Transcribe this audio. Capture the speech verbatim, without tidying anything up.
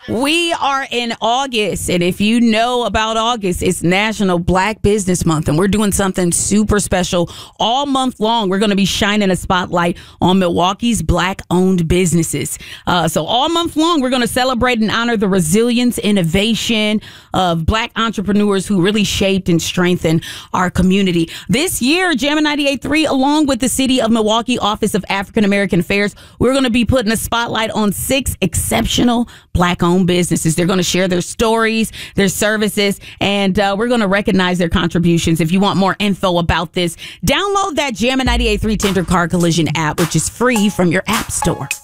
We are in August, and if you know about August, it's National Black Business Month, and we're doing something super special all month long. We're going to be shining a spotlight on Milwaukee's Black-owned businesses. Uh, so all month long, we're going to celebrate and honor the resilience, innovation of Black entrepreneurs who really shaped and strengthened our community. This year, Jammin' ninety-eight point three, along with the City of Milwaukee Office of African American Affairs, we're going to be putting a spotlight on six exceptional Black-owned businesses. They're going to share their stories, their services, and uh, we're going to recognize their contributions. If you want more info about this, download that Jammin' ninety-eight point three Tender Car Collision app, which is free from your app store.